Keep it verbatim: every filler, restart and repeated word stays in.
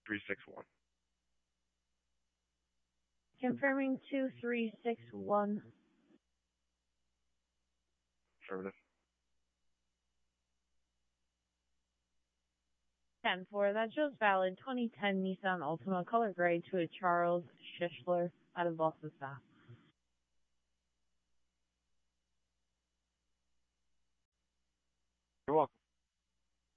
three six one. Confirming two three six one. Affirmative. ten four, that shows valid. twenty ten Nissan Altima, color gray, to a Charles Schischler out of Boston Stop. You're welcome.